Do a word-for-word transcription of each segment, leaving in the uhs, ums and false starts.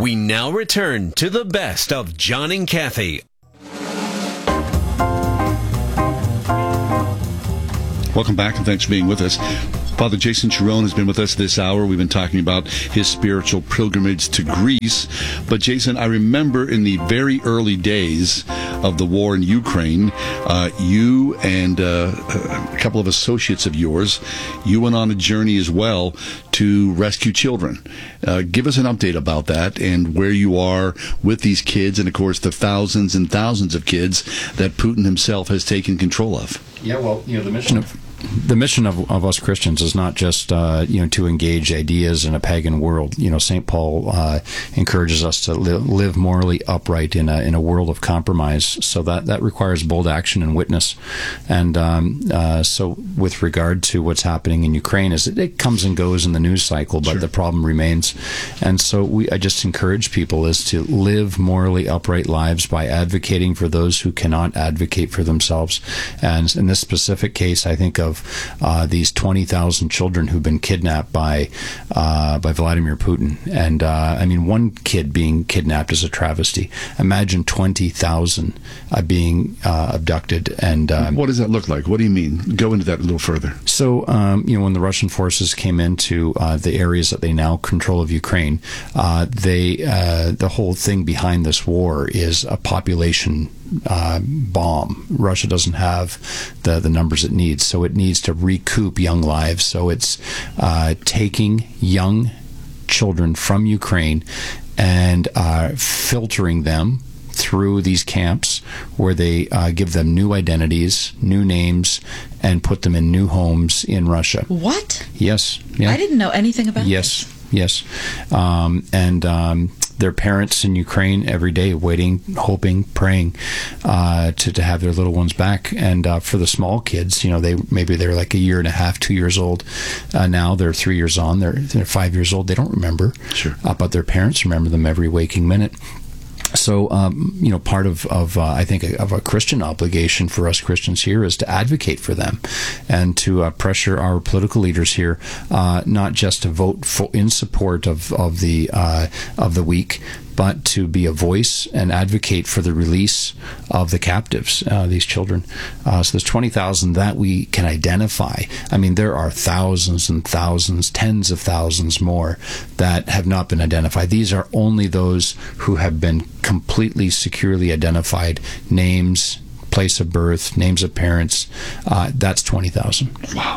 We now return to the best of John and Kathy. Welcome back, and thanks for being with us. Father Jason Cherone has been with us this hour. We've been talking about his spiritual pilgrimage to Greece. But Jason, I remember in the very early days of the war in Ukraine, uh, you and uh, a couple of associates of yours, you went on a journey as well to rescue children. Uh, give us an update about that and where you are with these kids and, of course, the thousands and thousands of kids that Putin himself has taken control of. Yeah, well, you know, the mission of the mission of, of us Christians is not just uh, you know to engage ideas in a pagan world. You know, Saint Paul uh, encourages us to li- live morally upright in a in a world of compromise. So that, that requires bold action and witness. And um, uh, so, with regard to what's happening in Ukraine, is it, it comes and goes in the news cycle, but sure. the problem remains. And so, we I just encourage people is to live morally upright lives by advocating for those who cannot advocate for themselves. And in this specific case, I think of uh, these twenty thousand children who've been kidnapped by uh, by Vladimir Putin. And uh, I mean, one kid being kidnapped is a travesty. Imagine twenty thousand uh, being uh, abducted. And um, what does that look like? What do you mean? Go into that a little further. So, um, you know, when the Russian forces came into uh, the areas that they now control of Ukraine, uh, they uh, the whole thing behind this war is a population Uh, bomb. Russia doesn't have the, the numbers it needs, so it needs to recoup young lives. So it's uh, taking young children from Ukraine and uh, filtering them through these camps where they uh, give them new identities, new names, and put them in new homes in Russia. What? Yes. Yeah. I didn't know anything about yes. this. Yes. Um, and um, their parents in Ukraine every day waiting, hoping, praying uh, to, to have their little ones back. And uh, for the small kids, you know, they maybe they're like a year and a half, two years old. Uh, now they're three years on. They're, they're five years old. They don't remember. Sure. Uh, but their parents remember them every waking minute. So, um, you know, part of, of uh, I think, a, of a Christian obligation for us Christians here is to advocate for them and to uh, pressure our political leaders here, uh, not just to vote for, in support of, of the uh, of the weak, but to be a voice and advocate for the release of the captives, uh, these children. Uh, so there's twenty thousand that we can identify. I mean, there are thousands and thousands, tens of thousands more that have not been identified. These are only those who have been completely securely identified, names, place of birth, names of parents. Uh, that's twenty thousand. Wow.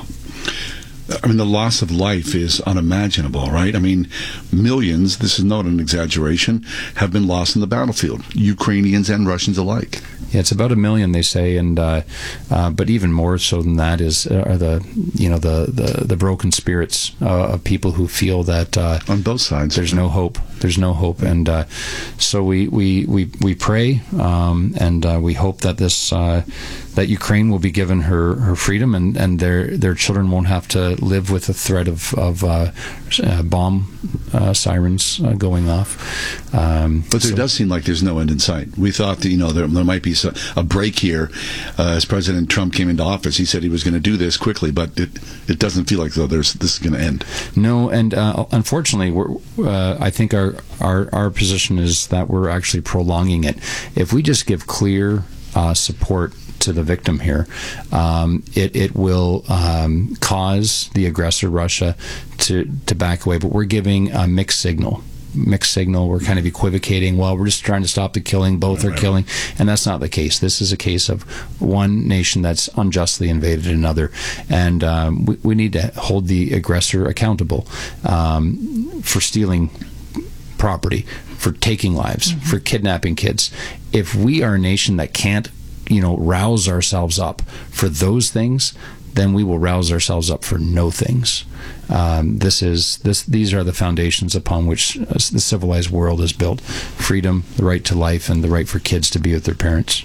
I mean, the loss of life is unimaginable, right? I mean, millions, this is not an exaggeration, have been lost in the battlefield, Ukrainians and Russians alike. Yeah, it's about a million, they say, and uh, uh, but even more so than that is uh, are the you know the the, the broken spirits uh, of people who feel that uh, on both sides there's no hope. There's no hope, and uh, so we we we we pray um, and uh, we hope that this uh, that Ukraine will be given her, her freedom, and, and their their children won't have to live with the threat of of uh, uh, bomb uh, sirens uh, going off. Um, but there so, does seem like there's no end in sight. We thought that you know there, there might be a break here uh, as President Trump came into office. He said he was going to do this quickly, but it it doesn't feel like though there's this is going to end. No, and uh, unfortunately, we're, uh, I think our, our our position is that we're actually prolonging it. If we just give clear uh, support to the victim here, um, it it will um, cause the aggressor Russia to to back away. But we're giving a mixed signal. mixed signal. We're kind of equivocating. Well, we're just trying to stop the killing. Both are killing. And that's not the case. This is a case of one nation that's unjustly invaded another. And um, we, we need to hold the aggressor accountable um, for stealing property, for taking lives, mm-hmm. for kidnapping kids. If we are a nation that can't, you know, rouse ourselves up for those things, then we will rouse ourselves up for no things. Um, this is this. These are the foundations upon which the civilized world is built: freedom, the right to life, and the right for kids to be with their parents.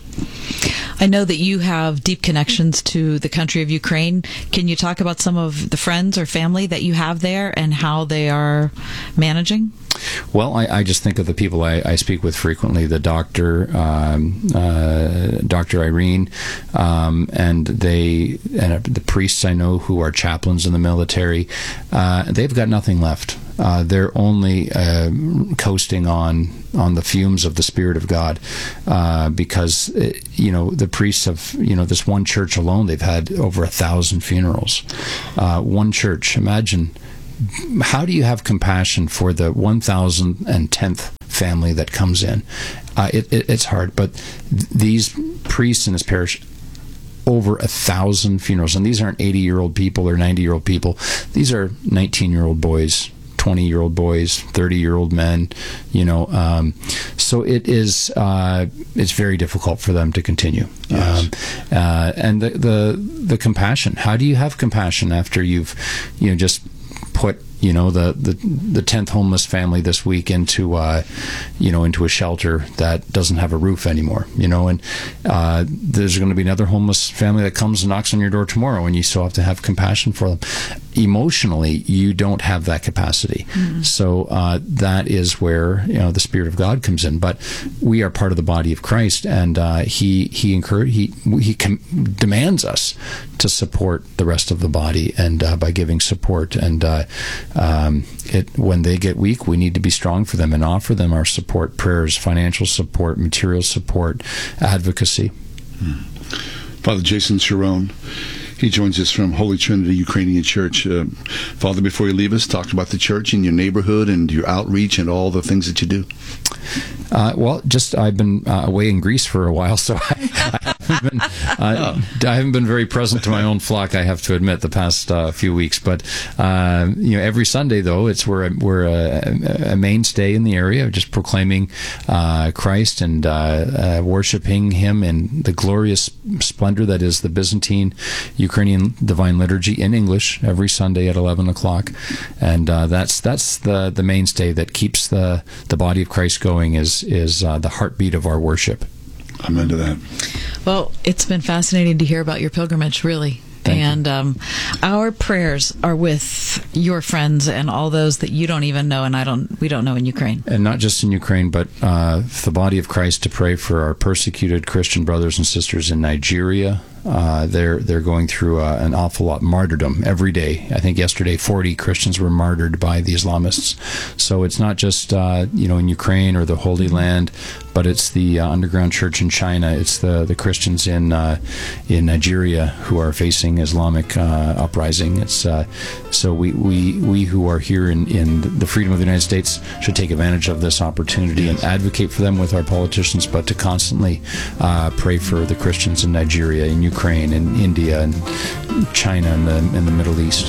I know that you have deep connections to the country of Ukraine. Can you talk about some of the friends or family that you have there and how they are managing? Well, I, I just think of the people I, I speak with frequently, the doctor, um, uh, Doctor Irene, um, and they, and uh, the priests I know who are chaplains in the military. Uh, they've got nothing left. Uh, they're only uh, coasting on on the fumes of the Spirit of God, uh, because it, you know the priests have, you know, this one church alone, they've had over a thousand funerals. Uh, one church. Imagine, how do you have compassion for the one thousand tenth family that comes in? Uh, it, it, it's hard, but th- these priests in this parish, over a thousand funerals, and these aren't eighty-year-old people or ninety-year-old people. These are nineteen-year-old boys, twenty-year-old boys, thirty-year-old men, you know. Um, so it is, uh, it's very difficult for them to continue. Yes. Um, uh, and the, the the compassion. How do you have compassion after you've, you know, just put, you know, the the the tenth homeless family this week into, uh, you know, into a shelter that doesn't have a roof anymore, you know, and uh, there's going to be another homeless family that comes and knocks on your door tomorrow, and you still have to have compassion for them. Emotionally, you don't have that capacity. Mm-hmm. So uh, that is where, you know, the Spirit of God comes in. But we are part of the body of Christ, and uh, he he encourage, he he com- demands us to support the rest of the body, and uh, by giving support. And uh, um, it when they get weak, we need to be strong for them and offer them our support, prayers, financial support, material support, advocacy. Hmm. Father Jason Cherone, he joins us from Holy Trinity Ukrainian Church. Uh, Father, before you leave us, talk about the church in your neighborhood and your outreach and all the things that you do. Uh, well, just I've been uh, away in Greece for a while, so I, I, haven't been, uh, I haven't been very present to my own flock, I have to admit, the past uh, few weeks. But uh, you know, every Sunday, though, it's we're a, we're a, a mainstay in the area, just proclaiming uh, Christ and uh, uh, worshiping Him in the glorious splendor that is the Byzantine Ukrainian Divine Liturgy in English every Sunday at eleven o'clock, and uh, that's that's the the mainstay that keeps the the body of Christ going. Is is uh, the heartbeat of our worship. Amen to that. Well, it's been fascinating to hear about your pilgrimage, really. Thank and um, our prayers are with your friends and all those that you don't even know, and I don't. We don't know in Ukraine. And not just in Ukraine, but uh, the body of Christ, to pray for our persecuted Christian brothers and sisters in Nigeria. Uh, they're they're going through uh, an awful lot martyrdom every day. I think yesterday forty Christians were martyred by the Islamists. So it's not just uh, you know in Ukraine or the Holy Land, but it's the uh, underground church in China. It's the the Christians in uh, in Nigeria who are facing Islamic uh, uprising. It's uh, so we, we we who are here in, in the freedom of the United States should take advantage of this opportunity and advocate for them with our politicians, but to constantly uh, pray for the Christians in Nigeria, in Ukraine, in India, and China, and the, in the Middle East.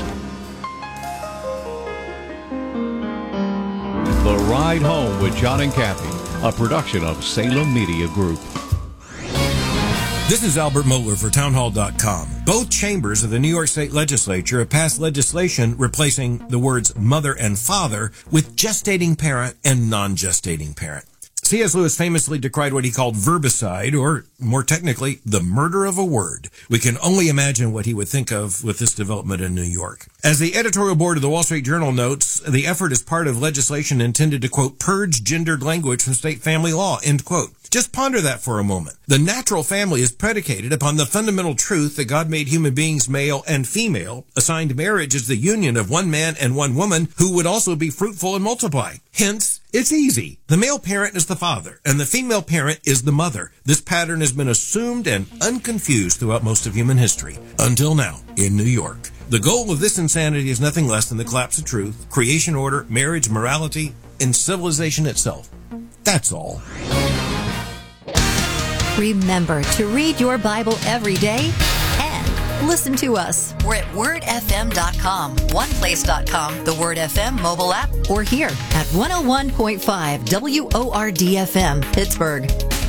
The Ride Home with John and Kathy, a production of Salem Media Group. This is Albert Mohler for townhall dot com. Both chambers of the New York State Legislature have passed legislation replacing the words mother and father with gestating parent and non-gestating parent. C S. Lewis famously decried what he called verbicide, or more technically, the murder of a word. We can only imagine what he would think of with this development in New York. As the editorial board of the Wall Street Journal notes, the effort is part of legislation intended to, quote, purge gendered language from state family law, end quote. Just ponder that for a moment. The natural family is predicated upon the fundamental truth that God made human beings male and female, assigned marriage as the union of one man and one woman who would also be fruitful and multiply. Hence, it's easy. The male parent is the father, and the female parent is the mother. This pattern has been assumed and unconfused throughout most of human history, until now, in New York. The goal of this insanity is nothing less than the collapse of truth, creation order, marriage, morality, and civilization itself. That's all. Remember to read your Bible every day and listen to us. We're at word f m dot com, one place dot com, the Word F M mobile app, or here at one oh one point five W O R D F M, Pittsburgh.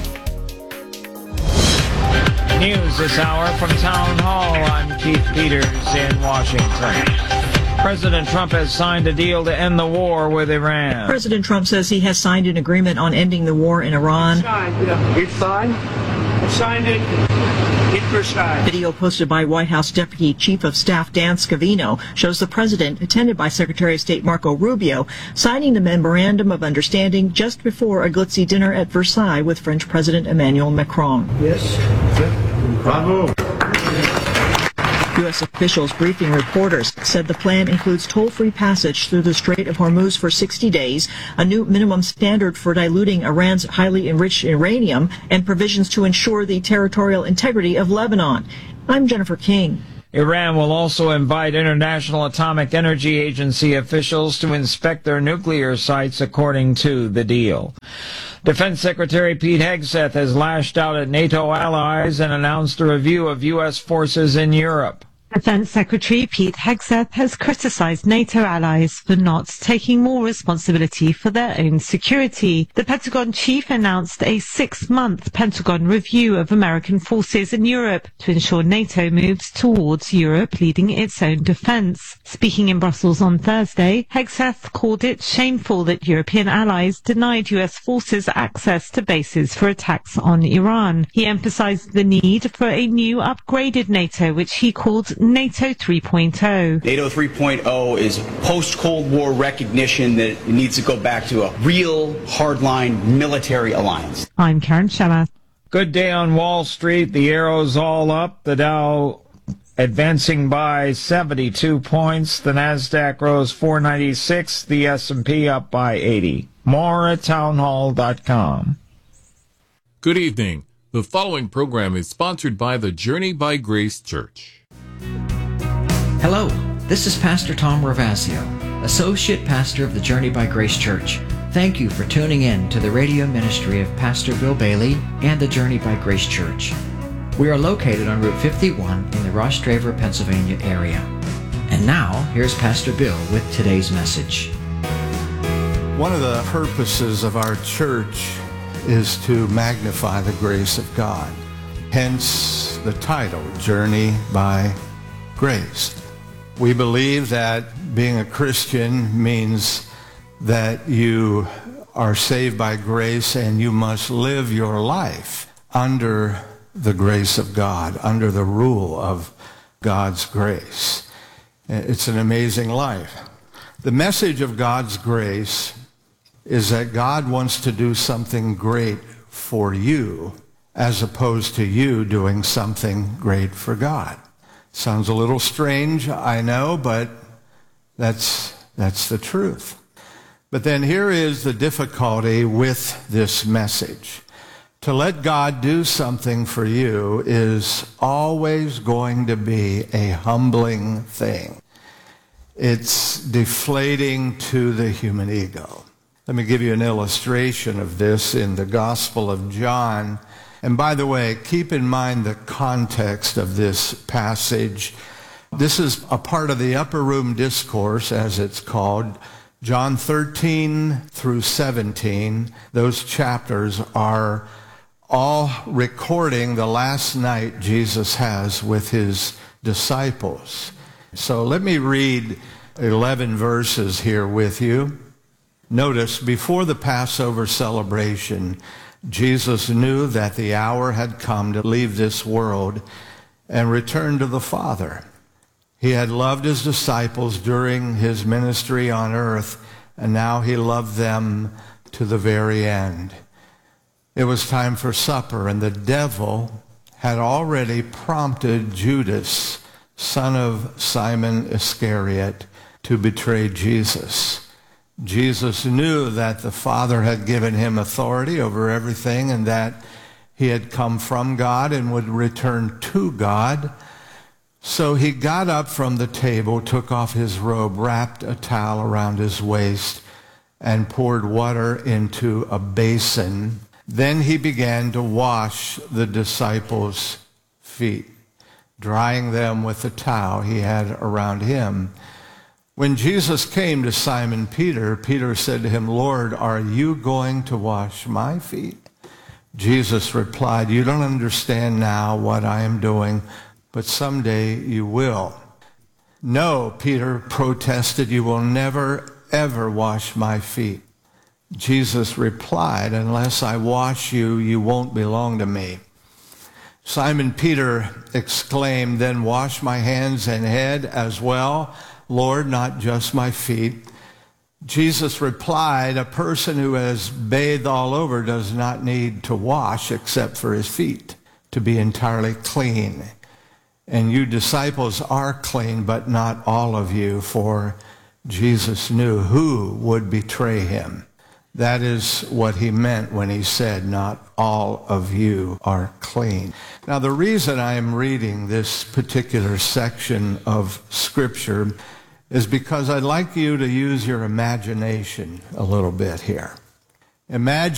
News this hour from Town Hall. I'm Keith Peters in Washington. President Trump has signed a deal to end the war with Iran. President Trump says he has signed an agreement on ending the war in Iran. Signed, yeah. It's signed. I signed it. It Video posted by White House Deputy Chief of Staff Dan Scavino shows the president, attended by Secretary of State Marco Rubio, signing the Memorandum of Understanding just before a glitzy dinner at Versailles with French President Emmanuel Macron. Yes. Bravo. U S officials briefing reporters said the plan includes toll-free passage through the Strait of Hormuz for sixty days, a new minimum standard for diluting Iran's highly enriched uranium, and provisions to ensure the territorial integrity of Lebanon. I'm Jennifer King. Iran will also invite International Atomic Energy Agency officials to inspect their nuclear sites according to the deal. Defense Secretary Pete Hegseth has lashed out at NATO allies and announced a review of U S forces in Europe. Defense Secretary Pete Hegseth has criticized NATO allies for not taking more responsibility for their own security. The Pentagon chief announced a six-month Pentagon review of American forces in Europe to ensure NATO moves towards Europe leading its own defense. Speaking in Brussels on Thursday, Hegseth called it shameful that European allies denied U S forces access to bases for attacks on Iran. He emphasized the need for a new upgraded NATO, which he called NATO three point oh. NATO three point oh is post-Cold War recognition that it needs to go back to a real hardline military alliance. I'm Karen Shema. Good day on Wall Street. The arrow's all up. The Dow advancing by seventy-two points. The Nasdaq rose four ninety-six. The S and P up by eighty. More at townhall dot com. Good evening. The following program is sponsored by the Journey by Grace Church. Hello, this is Pastor Tom Ravasio, Associate Pastor of the Journey by Grace Church. Thank you for tuning in to the radio ministry of Pastor Bill Bailey and the Journey by Grace Church. We are located on Route fifty-one in the Ross Draver, Pennsylvania area. And now, here's Pastor Bill with today's message. One of the purposes of our church is to magnify the grace of God. Hence the title, Journey by Grace. We believe that being a Christian means that you are saved by grace and you must live your life under the grace of God, under the rule of God's grace. It's an amazing life. The message of God's grace is that God wants to do something great for you as opposed to you doing something great for God. Sounds a little strange, I know, but that's, that's the truth. But then here is the difficulty with this message. To let God do something for you is always going to be a humbling thing. It's deflating to the human ego. Let me give you an illustration of this in the Gospel of John. And by the way, keep in mind the context of this passage. This is a part of the Upper Room Discourse, as it's called. John thirteen through seventeen, those chapters are all recording the last night Jesus has with his disciples. So let me read eleven verses here with you. Notice, before the Passover celebration, Jesus knew that the hour had come to leave this world and return to the Father. He had loved his disciples during his ministry on earth, and now he loved them to the very end. It was time for supper, and the devil had already prompted Judas, son of Simon Iscariot, to betray Jesus. Jesus knew that the Father had given him authority over everything and that he had come from God and would return to God. So he got up from the table, took off his robe, wrapped a towel around his waist, and poured water into a basin. Then he began to wash the disciples' feet, drying them with the towel he had around him. When Jesus came to Simon Peter, Peter said to him, "Lord, are you going to wash my feet?" Jesus replied, "You don't understand now what I am doing, but someday you will." "No," Peter protested, "you will never, ever wash my feet." Jesus replied, "Unless I wash you, you won't belong to me." Simon Peter exclaimed, "Then wash my hands and head as well, Lord, not just my feet." Jesus replied, "A person who has bathed all over does not need to wash except for his feet to be entirely clean. And you disciples are clean, but not all of you," for Jesus knew who would betray him. That is what he meant when he said, "Not all of you are clean." Now, the reason I am reading this particular section of Scripture is because I'd like you to use your imagination a little bit here. Imagine